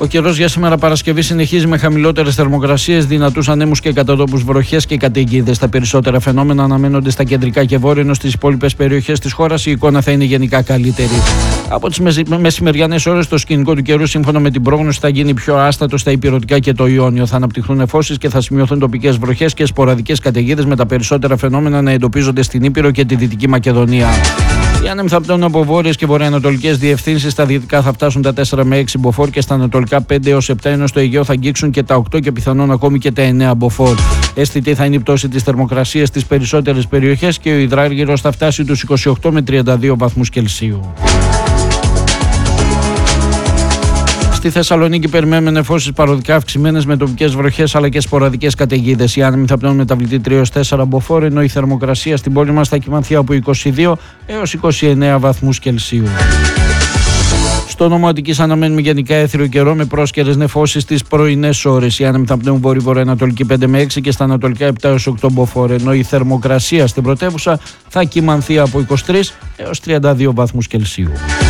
Ο καιρός για σήμερα Παρασκευή συνεχίζει με χαμηλότερες θερμοκρασίες, δυνατούς ανέμους και κατά τόπους βροχές και καταιγίδες. Τα περισσότερα φαινόμενα αναμένονται στα κεντρικά και βόρεια, ενώ στις υπόλοιπες περιοχές της χώρας η εικόνα θα είναι γενικά καλύτερη. Από τις μεσημεριανές ώρες το σκηνικό του καιρού, σύμφωνα με την πρόγνωση, θα γίνει πιο άστατο στα ηπειρωτικά και το Ιόνιο. Θα αναπτυχθούν νεφώσεις και θα σημειωθούν τοπικές βροχές και σποραδικές καταιγίδες, με τα περισσότερα φαινόμενα να εντοπίζονται στην Ήπειρο και τη Δυτική Μακεδονία. Οι άνεμοι θα πτώνουν από βόρειες και βορειοανατολικές διευθύνσεις. Στα δυτικά θα φτάσουν τα 4 με 6 μποφόρ και στα ανατολικά 5 έως 7, ενώ στο Αιγαίο θα αγγίξουν και τα 8 και πιθανόν ακόμη και τα 9 μποφόρ. Αισθητή θα είναι η πτώση της θερμοκρασίας στις περισσότερες περιοχές και ο υδράργυρος θα φτάσει τους 28 με 32 βαθμούς Κελσίου. Στη Θεσσαλονίκη περιμένουμε νεφώσεις παροδικά αυξημένες με τοπικές βροχές αλλά και σποραδικές καταιγίδες. Οι άνεμοι θα πνέουν μεταβλητή 3 έως 4 μποφόρ, ενώ η θερμοκρασία στην πόλη μας θα κυμανθεί από 22 έως 29 βαθμούς Κελσίου. Στο νομό Αττικής αναμένουμε γενικά έθριο καιρό με πρόσκαιρες νεφώσεις στις πρωινές ώρες. Οι άνεμοι θα πνέουν βορειοανατολική 5 με 6 και στα ανατολικά 7 έως 8 μποφόρ, ενώ η θερμοκρασία στην πρωτεύουσα θα κυμανθεί από 23 έως 32 βαθμούς Κελσίου.